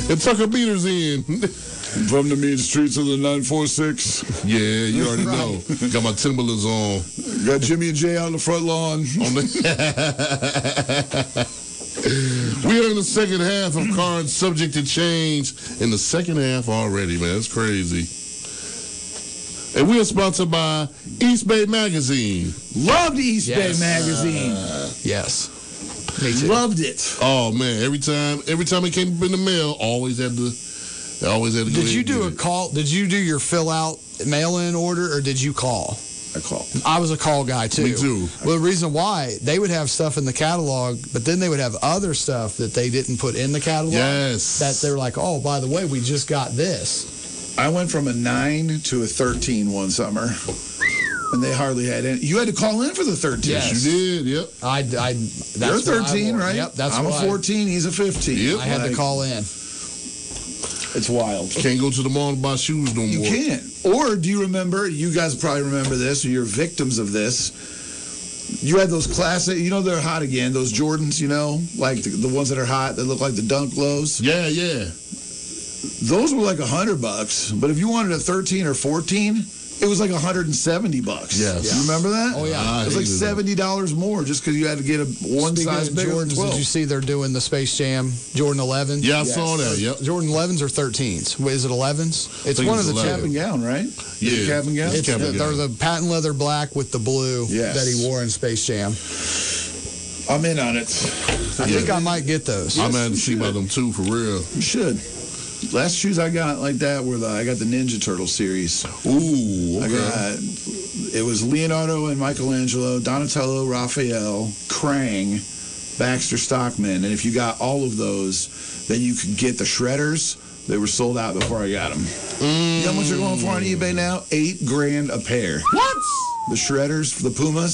And Tucker Beater's in. From the mean streets of the 946. Yeah, you already know. Got my Timberlands on. Got Jimmy and Jay out on the front lawn. We are in the second half of Cards Subject to Change. In the second half already, man. That's crazy. And we are sponsored by East Bay Magazine. Loved East Bay Magazine. Yes. Me too. Loved it. Oh man, every time it came up in the mail, always had to go Did ahead you and do get a it. call? Did you do your fill out mail in order, or did you call? I called. I was a call guy too. Me too. Well, the reason why they would have stuff in the catalog, but then they would have other stuff that they didn't put in the catalog. Yes. That they were like, oh, by the way, we just got this. I went from a 9 to a 13 one summer, and they hardly had any. You had to call in for the 13. Yes. You did, yep. That's You're what I 13, wore. right? Yep, that's I'm a what 14. He's a 15. Yep. I had to call in. It's wild. Can't go to the mall to buy shoes no You more. can't. Or do you remember? You guys probably remember this, or you're victims of this. You had those classic. You know they're hot again. Those Jordans. You know, like the ones that are hot that look like the Dunk Lows. Yeah, yeah. Those were like $100, but if you wanted a 13 or 14, it was like $170. Yes. You remember that? Oh, yeah. It was like $70 more just because you had to get a one Speaking size of bigger than Jordans, 12. did you see they're doing the Space Jam Jordan 11? Yeah, I Yes. saw that, yep. Jordan 11s or 13s? Wait, is it 11s? It's think one it's of the 11. Cap and gown, right? Yeah. Is it cap and gown? It's cap and They're gown. the patent leather black with the blue Yes. that he wore in Space Jam. I'm in on it. I think I might get those. I'm had to see about them too, for real. You should. Last shoes I got like that were I got the Ninja Turtle series. Ooh, I okay. got, it was Leonardo and Michelangelo, Donatello, Raphael, Krang, Baxter Stockman. And if you got all of those, then you could get the shredders. They were sold out before I got them. You know how much they're going for on eBay now? $8,000 a pair. What? The shredders, the Pumas.